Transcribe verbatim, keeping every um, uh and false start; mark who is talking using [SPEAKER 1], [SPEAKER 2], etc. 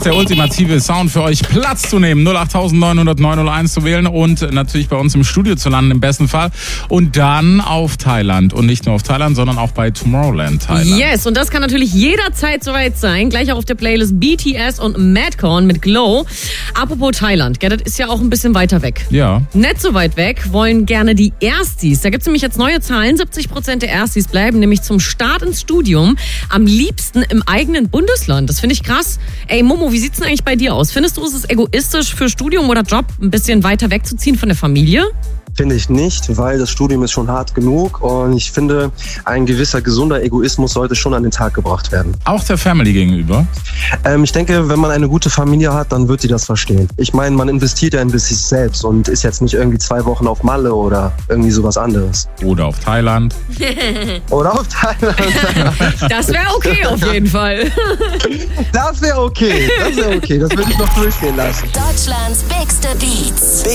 [SPEAKER 1] Der ultimative Sound für euch, Platz zu nehmen, null acht neun null null neun null eins zu wählen und natürlich bei uns im Studio zu landen im besten Fall und dann auf Thailand und nicht nur auf Thailand, sondern auch bei Tomorrowland Thailand.
[SPEAKER 2] Yes, und das kann natürlich jederzeit soweit sein. Gleich auch auf der Playlist B T S und Madcon mit Glow. Apropos Thailand, gell, das ist ja auch ein bisschen weiter weg.
[SPEAKER 1] Ja.
[SPEAKER 2] Nicht so weit weg wollen gerne die Erstis. Da gibt es nämlich jetzt neue Zahlen. siebzig Prozent der Erstis bleiben nämlich zum Start ins Studium am liebsten im eigenen Bundesland. Das finde ich krass. Ey, Momo, wie sieht's denn eigentlich bei dir aus? Findest du, es ist egoistisch für Studium oder Job ein bisschen weiter wegzuziehen von der Familie?
[SPEAKER 3] Finde ich nicht, weil das Studium ist schon hart genug und ich finde, ein gewisser gesunder Egoismus sollte schon an den Tag gebracht werden.
[SPEAKER 1] Auch der Family gegenüber?
[SPEAKER 3] Ähm, ich denke, wenn man eine gute Familie hat, dann wird die das verstehen. Ich meine, man investiert ja in sich selbst und ist jetzt nicht irgendwie zwei Wochen auf Malle oder irgendwie sowas anderes.
[SPEAKER 1] Oder auf Thailand.
[SPEAKER 3] Oder auf Thailand.
[SPEAKER 2] Das wäre okay auf jeden Fall.
[SPEAKER 3] Das wäre okay, das wäre okay, das würde ich noch durchgehen lassen.
[SPEAKER 4] Deutschlands bigste Beats.